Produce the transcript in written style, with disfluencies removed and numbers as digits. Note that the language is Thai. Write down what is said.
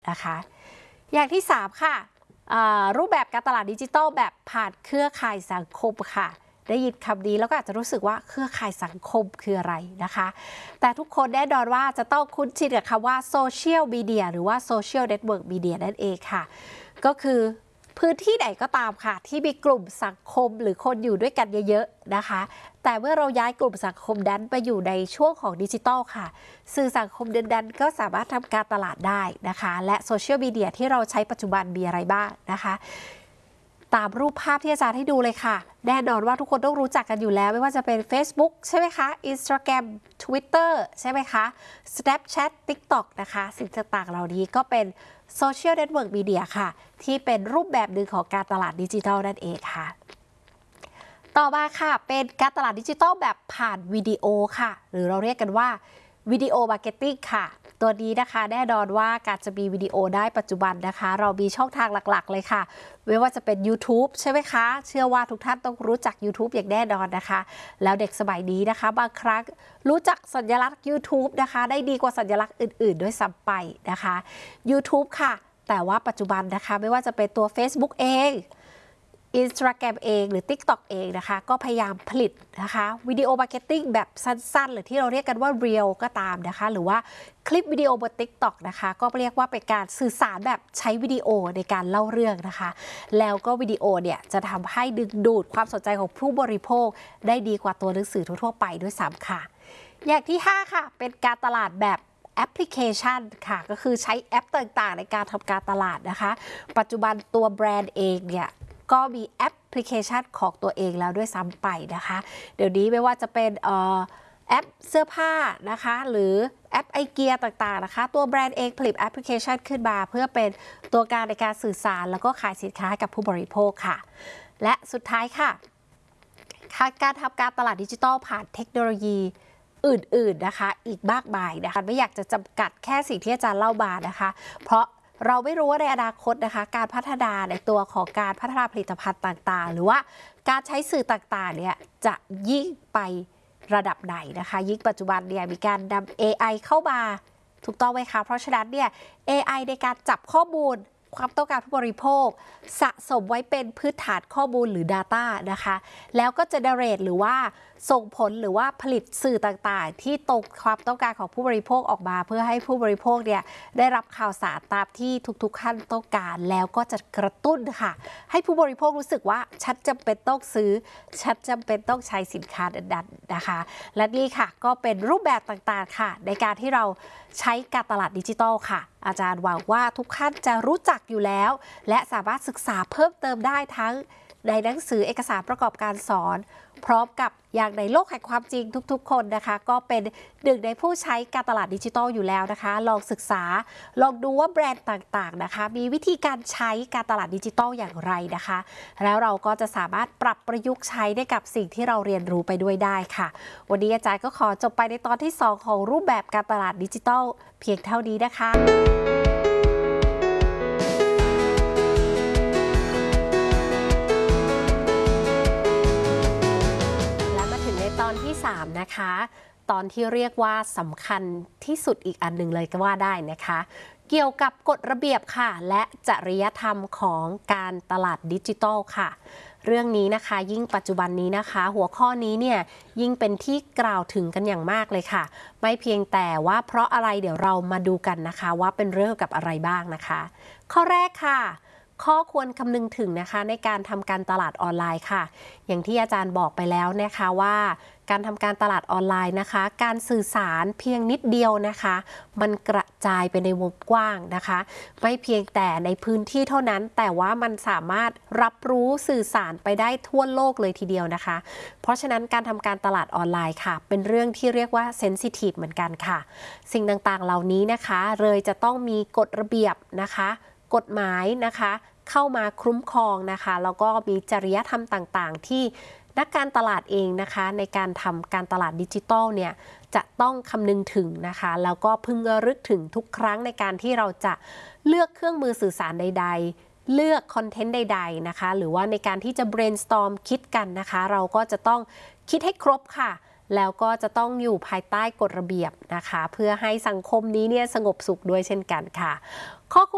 นะคะอย่างที่3ค่ะรูปแบบการตลาดดิจิทัลแบบผ่านเครือข่ายสังคมค่ะได้ยินคำนี้แล้วก็อาจจะรู้สึกว่าเครือข่ายสังคมคืออะไรนะคะแต่ทุกคนแน่นอนว่าจะต้องคุ้นชินกับคำว่าโซเชียลมีเดียหรือว่าโซเชียลเน็ตเวิร์กมีเดียนั่นเองค่ะก็คือพื้นที่ไหนก็ตามค่ะที่มีกลุ่มสังคมหรือคนอยู่ด้วยกันเยอะๆนะคะแต่เมื่อเราย้ายกลุ่มสังคมนั้นไปอยู่ในช่วงของดิจิทัลค่ะสื่อสังคมนั้นก็สามารถทำการตลาดได้นะคะและโซเชียลมีเดียที่เราใช้ปัจจุบันมีอะไรบ้างนะคะตามรูปภาพที่อาจารย์ให้ดูเลยค่ะแน่นอนว่าทุกคนต้องรู้จักกันอยู่แล้วไม่ว่าจะเป็น Facebook ใช่ไหมคะ Instagram Twitter ใช่ไหมคะ Snapchat TikTok นะคะสิ่งต่างๆเหล่านี้ก็เป็นโซเชียลเน็ตเวิร์กมีเดียค่ะที่เป็นรูปแบบหนึ่งของการตลาดดิจิทัลนั่นเองค่ะต่อมาค่ะเป็นการตลาดดิจิทัลแบบผ่านวิดีโอค่ะหรือเราเรียกกันว่าวิดีโอมาร์เก็ตติ้งค่ะตัวนี้นะคะแน่นอนว่าการจะมีวิดีโอได้ปัจจุบันนะคะเรามีช่องทางหลักๆเลยค่ะไม่ว่าจะเป็น YouTube ใช่ไหมคะเชื่อว่าทุกท่านต้องรู้จัก YouTube อย่างแน่นอนนะคะแล้วเด็กสมัยนี้นะคะบางครั้งรู้จักสัญลักษณ์ YouTube นะคะได้ดีกว่าสัญลักษณ์อื่นๆด้วยซ้ำไปนะคะ YouTube ค่ะแต่ว่าปัจจุบันนะคะไม่ว่าจะเป็นตัว Facebook เอง Instagram เองหรือ TikTok เองนะคะก็พยายามผลิตนะคะวิดีโอมาร์เก็ตติ้งแบบสั้นๆหรือที่เราเรียกกันว่า Reel ก็ตามนะคะหรือว่าคลิปวิดีโอบน TikTok นะคะก็เรียกว่าเป็นการสื่อสารแบบใช้วิดีโอในการเล่าเรื่องนะคะแล้วก็วิดีโอเนี่ยจะทำให้ดึงดูดความสนใจของผู้บริโภคได้ดีกว่าตัวหนังสือทั่วๆไปด้วยซ้ำค่ะอย่างที่5ค่ะเป็นการตลาดแบบแอปพลิเคชันค่ะก็คือใช้แอปต่างๆในการทำการตลาดนะคะปัจจุบันตัวแบรนด์เองเนี่ยก็มีแอปพลิเคชันของตัวเองแล้วด้วยซ้ำไปนะคะเดี๋ยวนี้ไม่ว่าจะเป็นแอปเสื้อผ้านะคะหรือแอปไอเกียต่างๆนะคะตัวแบรนด์เองผลิตแอปพลิเคชันขึ้นมาเพื่อเป็นตัวกลางในการสื่อสารแล้วก็ขายสินค้าให้กับผู้บริโภคค่ะและสุดท้ายค่ะการทำการตลาดดิจิทัลผ่านเทคโนโลยีอื่นๆนะคะอีกมากมายนะคะไม่อยากจะจำกัดแค่สิ่งที่อาจารย์เล่ามานะคะเพราะเราไม่รู้ว่าในอนาคตนะคะการพัฒนาในตัวของการพัฒนาผลิตภัณฑ์ต่างๆหรือว่าการใช้สื่อต่างๆเนี่ยจะยิ่งไประดับไหนนะคะยิ่งปัจจุบันเนี่ยมีการนำ AI เข้ามาถูกต้องไหมคะเพราะฉะนั้นเนี่ย AI ในการจับข้อมูลความต้องการผู้บริโภคสะสมไว้เป็นพื้นฐานข้อมูลหรือ Data นะคะแล้วก็จะgenerateหรือว่าส่งผลหรือว่าผลิตสื่อต่างๆที่ตรงความต้องการของผู้บริโภคออกมาเพื่อให้ผู้บริโภคเนี่ยได้รับข่าวสารตามที่ทุกๆขั้นต้องการแล้วก็จะกระตุ้นค่ะให้ผู้บริโภครู้สึกว่าฉันจำเป็นต้องซื้อฉันจำเป็นต้องใช้สินค้านั้นๆนะคะและนี่ค่ะก็เป็นรูปแบบต่างๆค่ะในการที่เราใช้การตลาดดิจิทัลค่ะอาจารย์หวังว่าทุกท่านจะรู้จักอยู่แล้วและสามารถศึกษาเพิ่มเติมได้ทั้งในหนังสือเอกสารประกอบการสอนพร้อมกับอย่างในโลกแห่งความจริงทุกๆคนนะคะก็เป็นหนึ่งในผู้ใช้การตลาดดิจิทัลอยู่แล้วนะคะลองศึกษาลองดูว่าแบรนด์ต่างๆนะคะมีวิธีการใช้การตลาดดิจิทัลอย่างไรนะคะแล้วเราก็จะสามารถปรับประยุกต์ใช้ได้กับสิ่งที่เราเรียนรู้ไปด้วยได้ค่ะวันนี้อาจารย์ก็ขอจบไปในตอนที่2ของรูปแบบการตลาดดิจิทัลเพียงเท่านี้นะคะตอนที่3นะคะตอนที่เรียกว่าสำคัญที่สุดอีกอันหนึ่งเลยก็ว่าได้นะคะเกี่ยวกับกฎระเบียบค่ะและจริยธรรมของการตลาดดิจิทัลค่ะเรื่องนี้นะคะยิ่งปัจจุบันนี้นะคะหัวข้อนี้เนี่ยยิ่งเป็นที่กล่าวถึงกันอย่างมากเลยค่ะไม่เพียงแต่ว่าเพราะอะไรเดี๋ยวเรามาดูกันนะคะว่าเป็นเรื่องกับอะไรบ้างนะคะข้อแรกค่ะข้อควรคำนึงถึงนะคะในการทำการตลาดออนไลน์ค่ะอย่างที่อาจารย์บอกไปแล้วนะคะว่าการทำการตลาดออนไลน์นะคะการสื่อสารเพียงนิดเดียวนะคะมันกระจายไปในวงกว้างนะคะไม่เพียงแต่ในพื้นที่เท่านั้นแต่ว่ามันสามารถรับรู้สื่อสารไปได้ทั่วโลกเลยทีเดียวนะคะเพราะฉะนั้นการทำการตลาดออนไลน์ค่ะเป็นเรื่องที่เรียกว่าเซนซิทีฟเหมือนกันค่ะสิ่งต่างๆเหล่านี้นะคะเลยจะต้องมีกฎระเบียบนะคะกฎหมายนะคะเข้ามาคุ้มครองนะคะแล้วก็มีจริยธรรมต่างๆที่นักการตลาดเองนะคะในการทำการตลาดดิจิทัลเนี่ยจะต้องคำนึงถึงนะคะแล้วก็พึงระลึกถึงทุกครั้งในการที่เราจะเลือกเครื่องมือสื่อสารใดๆเลือกคอนเทนต์ใดๆนะคะหรือว่าในการที่จะ brainstorm คิดกันนะคะเราก็จะต้องคิดให้ครบค่ะแล้วก็จะต้องอยู่ภายใต้กฎระเบียบนะคะเพื่อให้สังคมนี้เนี่ยสงบสุขด้วยเช่นกันค่ะข้อ